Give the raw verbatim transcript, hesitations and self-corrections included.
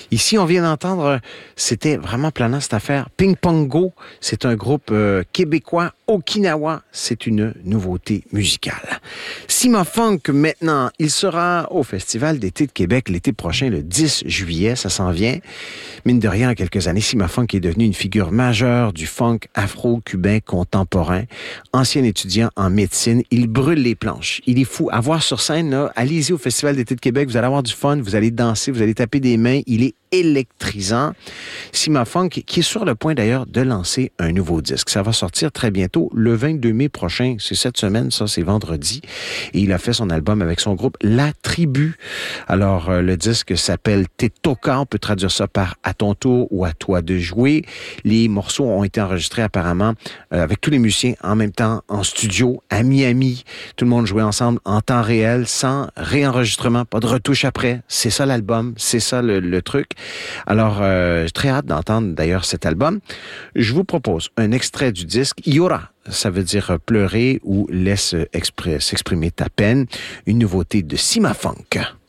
Ici, on vient d'entendre, c'était vraiment planant cette affaire. Ping Pong Go, c'est un groupe euh, québécois. Okinawa, c'est une nouveauté musicale. Cima Funk, maintenant, il sera au Festival d'été de Québec l'été prochain, le dix juillet, ça s'en vient. Mine de rien, en quelques années, Cima Funk est devenu une figure majeure du funk afro-cubain contemporain. Ancien étudiant en médecine, il brûle les planches. Il est fou. À voir sur scène, là, allez-y au Festival d'été de Québec, vous allez avoir du fun, vous allez danser, vous allez taper des mains. Il est électrisant. Cima Funk, qui est sur le point d'ailleurs de lancer un nouveau disque. Ça va sortir très bientôt, le vingt-deux mai prochain. C'est cette semaine, ça, c'est vendredi. Et il a fait son album avec son groupe La Tribu. Alors, euh, le disque s'appelle Te Toca. On peut traduire ça par À ton tour ou À toi de jouer. Les morceaux ont été enregistrés apparemment euh, avec tous les musiciens en même temps en studio à Miami. Tout le monde jouait ensemble en temps réel, sans réenregistrement, pas de retouche après. C'est ça l'album, c'est ça le, le truc. Alors, euh, j'ai très hâte d'entendre d'ailleurs cet album. Je vous propose un extrait du disque. Yora, ça veut dire pleurer ou laisse expr- s'exprimer ta peine. Une nouveauté de Cima Funk.